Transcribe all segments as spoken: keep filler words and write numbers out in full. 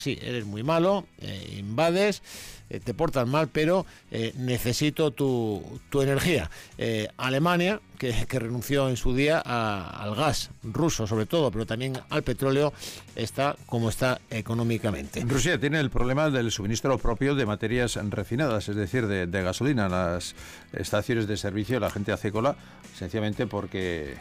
sí, eres muy malo, eh, invades, eh, te portas mal, pero eh, necesito tu, tu energía. Eh, Alemania, que, que renunció en su día a, al gas ruso sobre todo, pero también al petróleo, está como está económicamente. Rusia tiene el problema del suministro propio de materias refinadas, es decir, de, de gasolina. Las estaciones de servicio, la gente hace cola sencillamente porque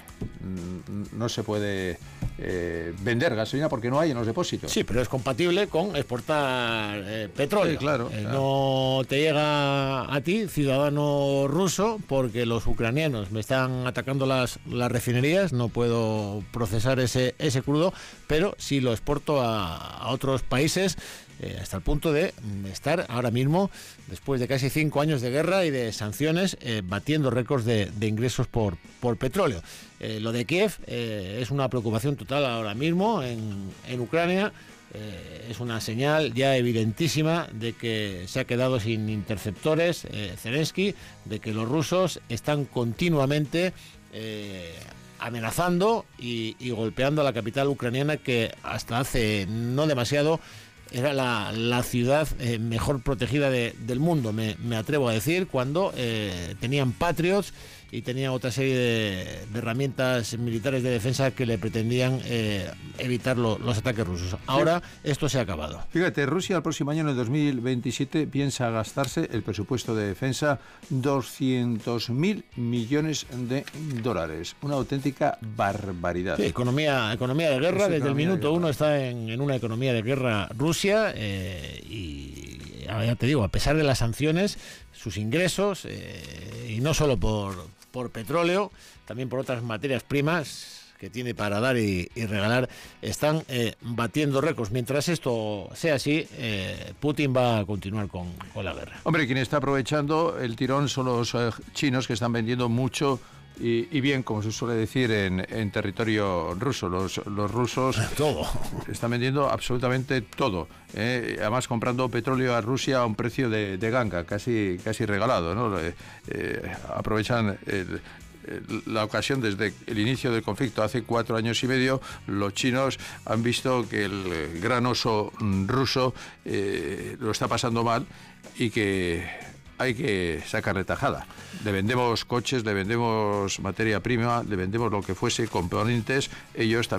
no se puede eh, vender gasolina porque no hay en los depósitos. Sí, pero es compatible con exportar eh, petróleo. Sí, claro, eh, claro. No te llega a ti, ciudadano ruso, porque los ucranianos me están atacando las, las refinerías, no puedo procesar ese, ese crudo, pero sí lo exporto a, a otros países, eh, hasta el punto de estar ahora mismo, después de casi cinco años de guerra y de sanciones, eh, batiendo récords de, de ingresos por, por petróleo. Eh, lo de Kiev eh, es una preocupación total ahora mismo en, en Ucrania. Eh, es una señal ya evidentísima de que se ha quedado sin interceptores eh, Zelensky, de que los rusos están continuamente eh, amenazando y, y golpeando a la capital ucraniana, que hasta hace no demasiado era la, la ciudad eh, mejor protegida de, del mundo, me, me atrevo a decir, cuando eh, tenían Patriots y tenía otra serie de, de herramientas militares de defensa que le pretendían eh, evitar lo, los ataques rusos. Ahora sí, esto se ha acabado. Fíjate, Rusia el próximo año, en el dos mil veintisiete, piensa gastarse el presupuesto de defensa doscientos mil millones de dólares. Una auténtica barbaridad. Sí, economía, economía de guerra. Es desde el minuto uno guerra. está en, en una economía de guerra Rusia eh, y ya te digo, a pesar de las sanciones, sus ingresos, eh, y no solo por, por petróleo, también por otras materias primas que tiene para dar y, y regalar, están eh, batiendo récords. Mientras esto sea así, eh, Putin va a continuar con, con la guerra. Hombre, quien está aprovechando el tirón son los eh, chinos, que están vendiendo mucho y, y bien, como se suele decir, en, en territorio ruso. Los, los rusos todo están vendiendo absolutamente todo, eh, además comprando petróleo a Rusia a un precio de, de ganga, casi, casi regalado, ¿no? Eh, eh, aprovechan el, la ocasión. Desde el inicio del conflicto hace cuatro años y medio, los chinos han visto que el gran oso ruso eh, lo está pasando mal y que hay que sacarle tajada. Le vendemos coches, le vendemos materia prima, le vendemos lo que fuese, componentes. Ellos también